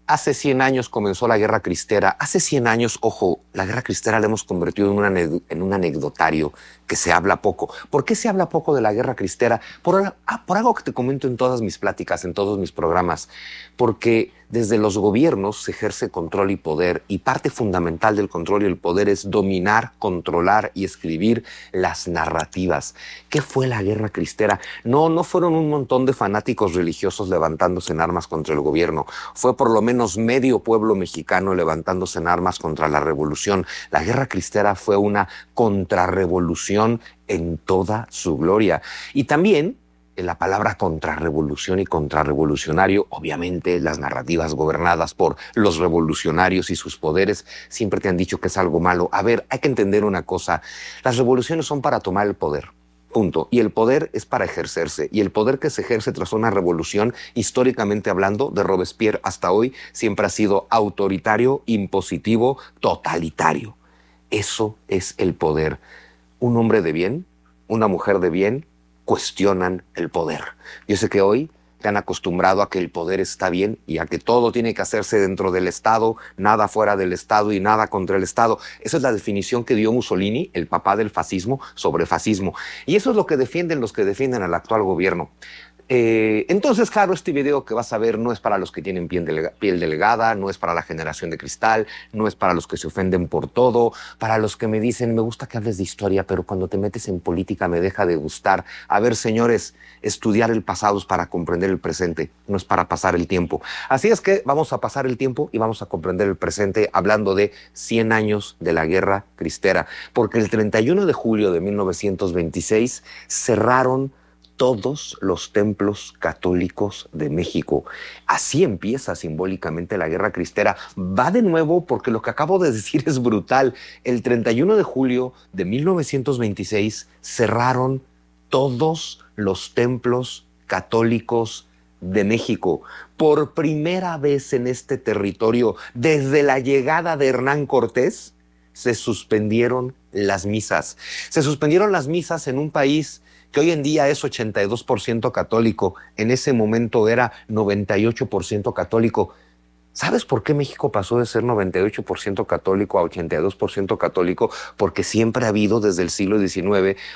Hace 100 años comenzó la Guerra Cristera. Hace 100 años, ojo, la Guerra Cristera la hemos convertido en un anecdotario que se habla poco. ¿Por qué se habla poco de la Guerra Cristera? Por algo que te comento en todas mis pláticas, en todos mis programas. Porque desde los gobiernos se ejerce control y poder, y parte fundamental del control y el poder es dominar, controlar y escribir las narrativas. ¿Qué fue la Guerra Cristera? No fueron un montón de fanáticos religiosos levantándose en armas contra el gobierno. Fue por lo menos medio pueblo mexicano levantándose en armas contra la revolución. La Guerra Cristera fue una contrarrevolución en toda su gloria. Y también la palabra contrarrevolución y contrarrevolucionario, obviamente las narrativas gobernadas por los revolucionarios y sus poderes siempre te han dicho que es algo malo. A ver, hay que entender una cosa, las revoluciones son para tomar el poder. Punto. Y el poder es para ejercerse. Y el poder que se ejerce tras una revolución, históricamente hablando, de Robespierre hasta hoy, siempre ha sido autoritario, impositivo, totalitario. Eso es el poder. Un hombre de bien, una mujer de bien, cuestionan el poder. Yo sé que hoy te han acostumbrado a que el poder está bien y a que todo tiene que hacerse dentro del Estado, nada fuera del Estado y nada contra el Estado. Esa es la definición que dio Mussolini, el papá del fascismo, sobre fascismo. Y eso es lo que defienden los que defienden al actual gobierno. Entonces, claro, este video que vas a ver no es para los que tienen piel delgada, no es para la generación de cristal, no es para los que se ofenden por todo, para los que me dicen, me gusta que hables de historia, pero cuando te metes en política me deja de gustar. A ver, señores, estudiar el pasado es para comprender el presente, no es para pasar el tiempo. Así es que vamos a pasar el tiempo y vamos a comprender el presente hablando de 100 años de la Guerra Cristera, porque el 31 de julio de 1926 cerraron todos los templos católicos de México. Así empieza simbólicamente la Guerra Cristera. Va de nuevo porque lo que acabo de decir es brutal. El 31 de julio de 1926 cerraron todos los templos católicos de México. Por primera vez en este territorio, desde la llegada de Hernán Cortés, se suspendieron las misas. Se suspendieron las misas en un país que hoy en día es 82% católico, en ese momento era 98% católico. ¿Sabes por qué México pasó de ser 98% católico a 82% católico? Porque siempre ha habido desde el siglo XIX